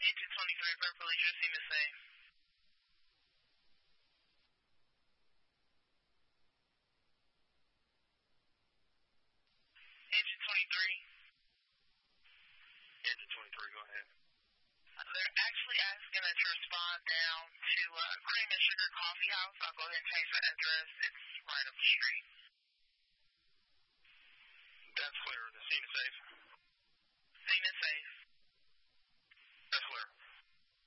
Engine 23, Purple addressing the same. Engine 23. Engine 23, go ahead. They're actually asking us to respond down to Cream and Sugar Coffee House. I'll go ahead and change the address. It's right up the street.